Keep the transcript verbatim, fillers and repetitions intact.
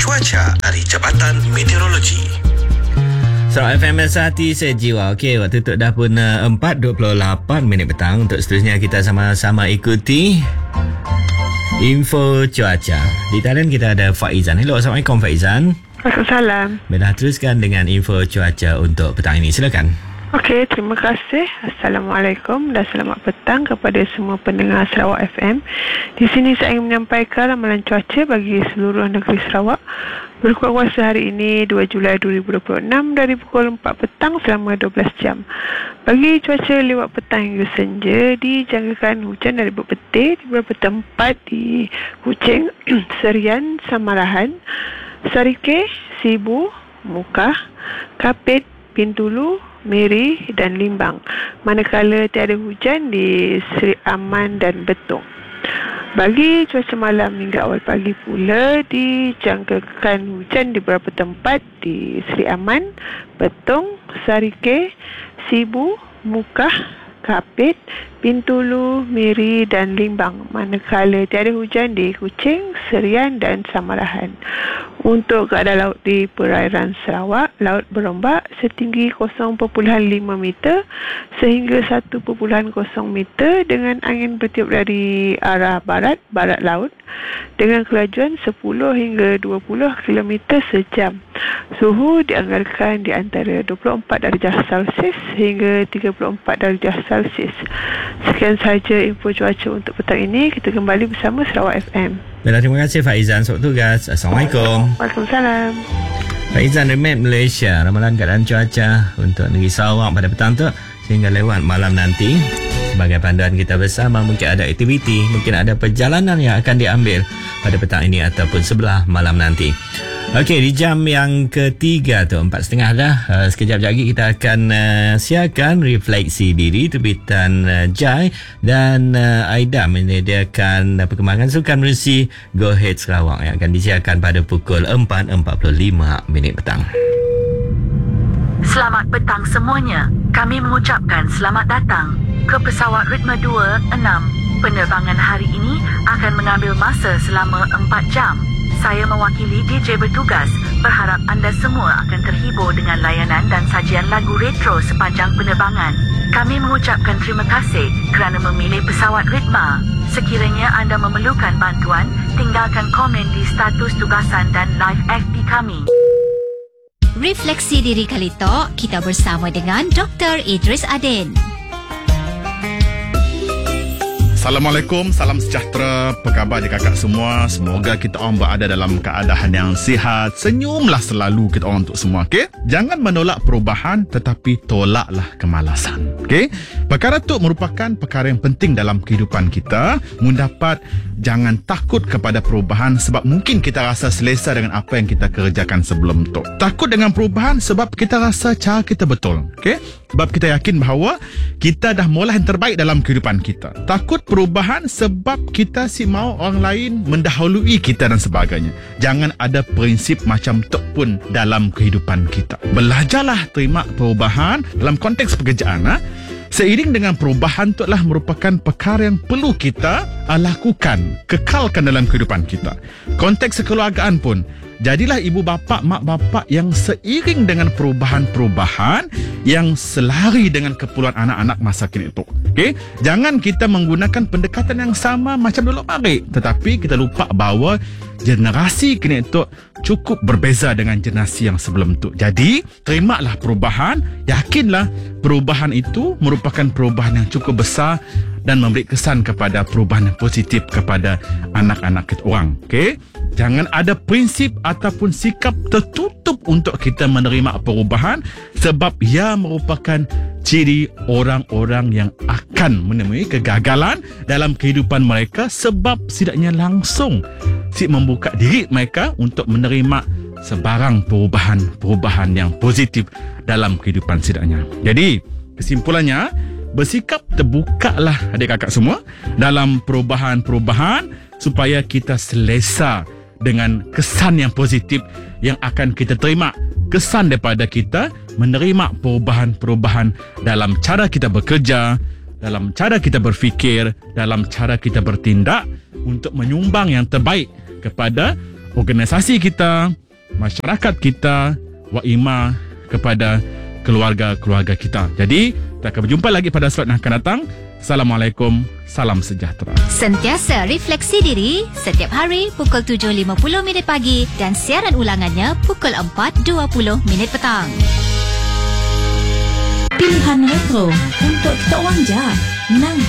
cuaca dari Jabatan Meteorologi. Sarawak F M Hati saya jiwa. Okey, waktu tu dah pun uh, empat dua puluh lapan minit petang. Untuk seterusnya kita sama-sama ikuti info cuaca. Di talian kita ada Faizan. Hello, Assalamualaikum Faizan. Waalaikumsalam. Bila teruskan dengan info cuaca untuk petang ini. Silakan. Okey, terima kasih. Assalamualaikum dan selamat petang kepada semua pendengar Sarawak F M. Di sini saya ingin menyampaikan ramalan cuaca bagi seluruh negeri Sarawak berkuat kuasa hari ini dua Julai dua ribu dua puluh enam dari pukul empat petang selama dua belas jam. Bagi cuaca lewat petang hingga senja, dijangkakan hujan dari berpetir di beberapa tempat di Kuching, Serian, Samarahan, Sarike, Sibu, Mukah, Kapit, Pintulu, Miri dan Limbang, manakala tiada hujan di Seri Aman dan Betong. Bagi cuaca malam hingga awal pagi pula, dijangkakan hujan di beberapa tempat di Seri Aman, Betong, Sarike, Sibu, Mukah, Kapit, Pintulu, Miri dan Limbang, manakala tiada hujan di Kuching, Serian dan Samarahan. Untuk keadaan laut di perairan Sarawak, laut berombak setinggi kosong perpuluhan lima meter sehingga satu perpuluhan kosong meter dengan angin bertiup dari arah barat, barat laut dengan kelajuan sepuluh hingga dua puluh kilometer sejam. Suhu dianggarkan di antara dua puluh empat darjah Celsius hingga tiga puluh empat darjah Celsius. Sekian sahaja info cuaca untuk petang ini. Kita kembali bersama Sarawak F M. Baiklah, terima kasih Faizan. Selamat tugas. Assalamualaikum. Waalaikumsalam. Faizan Remit Malaysia. Ramalan keadaan cuaca untuk negeri Sarawak pada petang tu sehingga lewat malam nanti. Sebagai panduan kita bersama, mungkin ada aktiviti, mungkin ada perjalanan yang akan diambil pada petang ini ataupun sebelah malam nanti. Okey, di jam yang ketiga tu, empat setengah dah. Uh, sekejap lagi kita akan uh, siarkan Refleksi Diri terbitan uh, Jai dan uh, Aida menyediakan uh, perkembangan sukan menerusi Go Ahead Sarawak yang akan disiarkan pada pukul empat empat puluh lima minit petang. Selamat petang semuanya. Kami mengucapkan selamat datang ke pesawat Ritme dua enam. Penerbangan hari ini akan mengambil masa selama empat jam. Saya mewakili D J bertugas, berharap anda semua akan terhibur dengan layanan dan sajian lagu retro sepanjang penerbangan. Kami mengucapkan terima kasih kerana memilih pesawat Ritma. Sekiranya anda memerlukan bantuan, tinggalkan komen di status tugasan dan live F B kami. Refleksi Diri kali tok, kita bersama dengan Doktor Idris Adin. Assalamualaikum, salam sejahtera. Apa khabar je kakak semua? Semoga kita orang berada dalam keadaan yang sihat. Senyumlah selalu kita orang untuk semua, okey? Jangan menolak perubahan tetapi tolaklah kemalasan, okey? Perkara itu merupakan perkara yang penting dalam kehidupan kita. Mendapat jangan takut kepada perubahan sebab mungkin kita rasa selesa dengan apa yang kita kerjakan sebelum tu. Takut dengan perubahan sebab kita rasa cara kita betul, okey? Sebab kita yakin bahawa kita dah mula yang terbaik dalam kehidupan kita. Takut perubahan sebab kita si mau orang lain mendahului kita dan sebagainya. Jangan ada prinsip macam tu pun dalam kehidupan kita. Belajarlah terima perubahan dalam konteks pekerjaan. Ha? Seiring dengan perubahan itu adalah merupakan perkara yang perlu kita lakukan, kekalkan dalam kehidupan kita. Konteks kekeluargaan pun, jadilah ibu bapa, mak bapa yang seiring dengan perubahan-perubahan yang selari dengan keperluan anak-anak masa kini itu. Okey, jangan kita menggunakan pendekatan yang sama macam dulu mari, tetapi kita lupa bahawa generasi kini itu cukup berbeza dengan generasi yang sebelum itu. Jadi, terimalah perubahan, yakinlah perubahan itu merupakan perubahan yang cukup besar dan memberi kesan kepada perubahan yang positif kepada anak-anak kita orang. Okey? Jangan ada prinsip ataupun sikap tertutup untuk kita menerima perubahan sebab ia merupakan ciri orang-orang yang akan menemui kegagalan dalam kehidupan mereka sebab setidaknya langsung si membuka diri mereka untuk menerima sebarang perubahan-perubahan yang positif dalam kehidupan setidaknya. Jadi, kesimpulannya, bersikap terbukalah adik kakak semua dalam perubahan-perubahan supaya kita selesa dengan kesan yang positif yang akan kita terima. Kesan daripada kita menerima perubahan-perubahan dalam cara kita bekerja, dalam cara kita berfikir, dalam cara kita bertindak untuk menyumbang yang terbaik kepada organisasi kita, masyarakat kita, wa ima kepada keluarga-keluarga kita. Jadi, kita akan berjumpa lagi pada slot yang akan datang. Assalamualaikum, salam sejahtera. Sentiasa refleksi diri setiap hari pukul tujuh lima puluh minit pagi dan siaran ulangannya pukul empat dua puluh minit petang. Pilihan retro untuk kita orang je. Nang